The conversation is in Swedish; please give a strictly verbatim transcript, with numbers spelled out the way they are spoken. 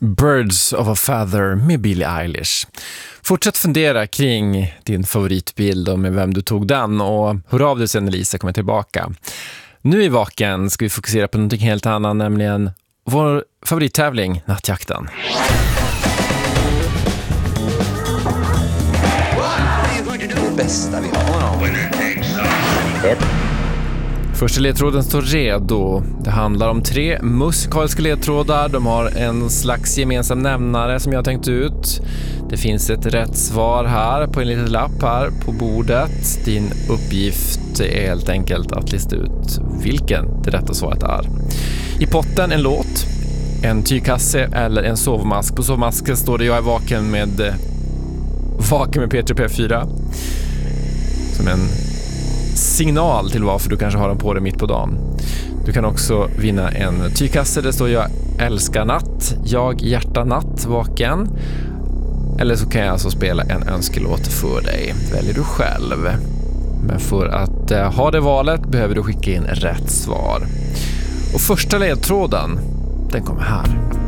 Birds of a Feather med Billie Eilish. Fortsätt fundera kring din favoritbild och med vem du tog den, och hör av dig sen när Lisa kommer tillbaka. Nu i Vaken ska vi fokusera på något helt annat, nämligen vår favorittävling, Nattjakten. Det bästa vi har. Första ledtråden står redo. Det handlar om tre musikaliska ledtrådar. De har en slags gemensam nämnare som jag har tänkt ut. Det finns ett rätt svar här på en liten lapp här på bordet. Din uppgift är helt enkelt att lista ut vilken det rätta svaret är. I potten en låt, en tygkasse eller en sovmask. På sovmasken står det "Jag är vaken med Vaken med P tre P fyra" som en signal till varför du kanske har den på dig mitt på dagen. Du kan också vinna en tygkasse. Det står "Jag älskar natt", "Jag hjärta natt vaken". Eller så kan jag alltså spela en önskelåt för dig. Väljer du själv. Men för att eh, ha det valet behöver du skicka in rätt svar. Och första ledtråden, den kommer här.